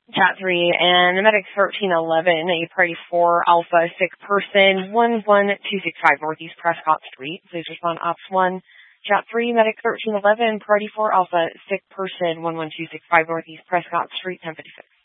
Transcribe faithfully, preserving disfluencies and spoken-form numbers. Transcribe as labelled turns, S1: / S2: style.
S1: Chat three, and the medic thirteen eleven, a party four Alpha, sick person, one one two six five Northeast Prescott Street. Please respond Ops one. Chat three, medic thirteen eleven, party four Alpha, sick person, one one two six five Northeast Prescott Street, ten fifty-six.